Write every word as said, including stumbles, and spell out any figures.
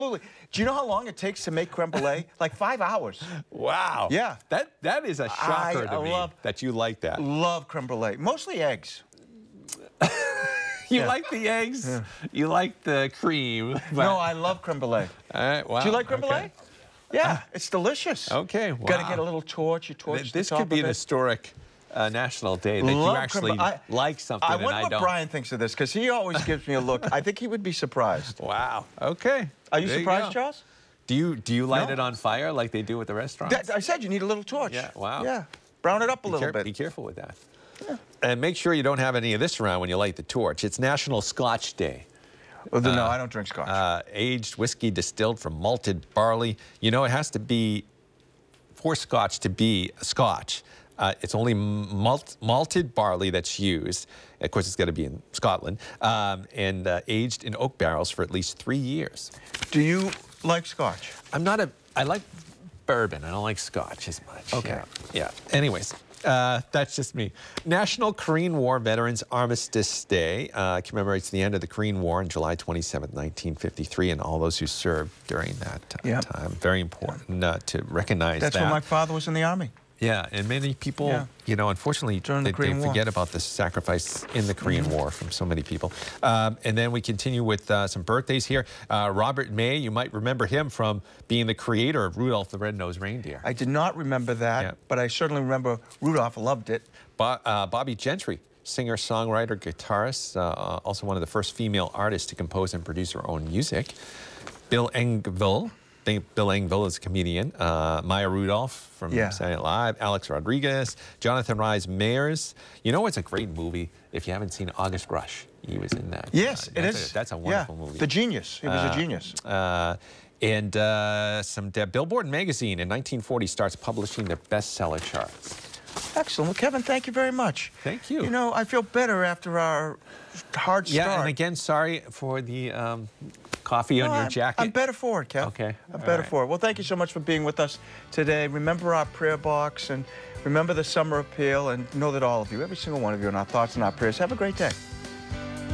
Absolutely. Do you know how long it takes to make creme brulee? Like five hours. Wow. Yeah. That that is a shocker I to me love, that you like that. Love creme brulee. Mostly eggs. You Yeah. like the eggs. Yeah. You like the cream. But... No, I love creme brulee. All right. Wow. Do you like creme brulee? Okay. Yeah, it's delicious. Okay. Wow. Got to get a little torch. You torch Th This the top could be of an it. historic uh, national day that Love you actually creme- I, like something I and wonder I what don't. Brian thinks of this, because he always gives me a look. I think he would be surprised. Wow. Okay. Are you There surprised, go. Charles? Do you do you light No. it on fire like they do at the restaurants? That, I said you need a little torch. Yeah. Wow. Yeah. Brown it up a Be little care- bit. Be careful with that. Yeah. And make sure you don't have any of this around when you light the torch. It's National Scotch Day. Well, no, Uh, I don't drink scotch. Uh, aged whiskey distilled from malted barley. You know, it has to be, for scotch to be a scotch, uh, it's only malt, malted barley that's used. Of course, it's got to be in Scotland. Um, and uh, aged in oak barrels for at least three years. Do you like scotch? I'm not a, I like bourbon. I don't like scotch as much. Okay. Yeah. yeah. Anyways. Uh, that's just me. National Korean War Veterans Armistice Day uh, commemorates the end of the Korean War on July twenty-seventh, nineteen fifty-three, and all those who served during that uh, Yeah. time. Very important uh, to recognize That's that. when my father was in the Army. Yeah, and many people, Yeah. you know, unfortunately, During the they, they Korean War. forget about the sacrifice in the Korean Mm-hmm. War from so many people. Um, and then we continue with uh, some birthdays here. Uh, Robert May, you might remember him from being the creator of Rudolph the Red-Nosed Reindeer. I did not remember that, Yeah. but I certainly remember Rudolph loved it. Bo uh, Bobby Gentry, singer, songwriter, guitarist, uh, also one of the first female artists to compose and produce her own music. Bill Engvall. Bill Engvall is a comedian. Uh, Maya Rudolph from Yeah. Saturday Night Live. Alex Rodriguez. Jonathan Rhys Meyers. You know, it's a great movie if you haven't seen August Rush. He was in that. Yes, Uh, it that's is. A, that's a wonderful yeah. movie. The genius. He was Uh, a genius. Uh, and uh, some uh, Billboard magazine in nineteen forty starts publishing their bestseller charts. Excellent. Well, Kevin, thank you very much. Thank you. You know, I feel better after our hard start. Yeah, and again, sorry for the um, coffee No, on your I'm, jacket. I'm better for it, Kev. Okay. I'm All better right. for it. Well, thank you so much for being with us today. Remember our prayer box and remember the summer appeal, and know that all of you, every single one of you, in our thoughts and our prayers. Have a great day.